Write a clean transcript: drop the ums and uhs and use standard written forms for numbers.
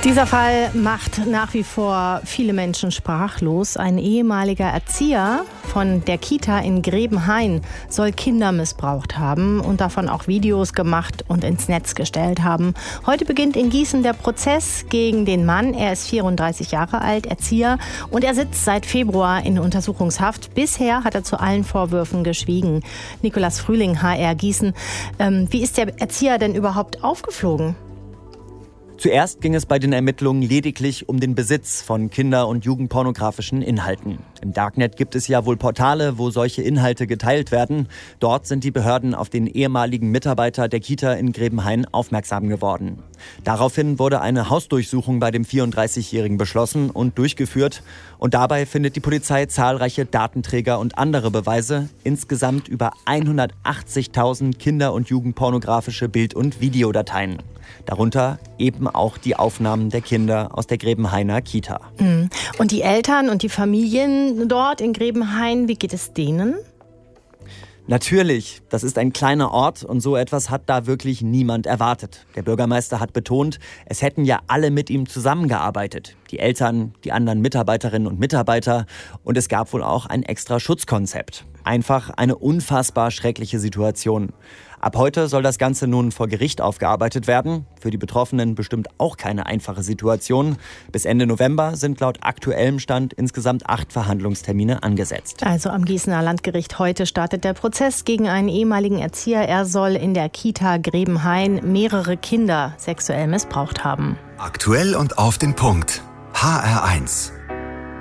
Dieser Fall macht nach wie vor viele Menschen sprachlos. Ein ehemaliger Erzieher von der Kita in Grebenhain soll Kinder missbraucht haben und davon auch Videos gemacht und ins Netz gestellt haben. Heute beginnt in Gießen der Prozess gegen den Mann. Er ist 34 Jahre alt, Erzieher, und er sitzt seit Februar in Untersuchungshaft. Bisher hat er zu allen Vorwürfen geschwiegen. Nikolas Frühling, HR Gießen. Wie ist der Erzieher denn überhaupt aufgeflogen? Zuerst ging es bei den Ermittlungen lediglich um den Besitz von kinder- und jugendpornografischen Inhalten. Im Darknet gibt es ja wohl Portale, wo solche Inhalte geteilt werden. Dort sind die Behörden auf den ehemaligen Mitarbeiter der Kita in Grebenhain aufmerksam geworden. Daraufhin wurde eine Hausdurchsuchung bei dem 34-Jährigen beschlossen und durchgeführt. Und dabei findet die Polizei zahlreiche Datenträger und andere Beweise. Insgesamt über 180.000 kinder- und jugendpornografische Bild- und Videodateien. Darunter eben auch die Aufnahmen der Kinder aus der Grebenhainer Kita. Und die Eltern und die Familien dort in Grebenhain, wie geht es denen? Natürlich, das ist ein kleiner Ort und so etwas hat da wirklich niemand erwartet. Der Bürgermeister hat betont, es hätten ja alle mit ihm zusammengearbeitet. Die Eltern, die anderen Mitarbeiterinnen und Mitarbeiter, und es gab wohl auch ein extra Schutzkonzept. Einfach eine unfassbar schreckliche Situation. Ab heute soll das Ganze nun vor Gericht aufgearbeitet werden. Für die Betroffenen bestimmt auch keine einfache Situation. Bis Ende November sind laut aktuellem Stand insgesamt 8 Verhandlungstermine angesetzt. Also am Gießener Landgericht heute startet der Prozess gegen einen ehemaligen Erzieher. Er soll in der Kita Grebenhain mehrere Kinder sexuell missbraucht haben. Aktuell und auf den Punkt. HR1.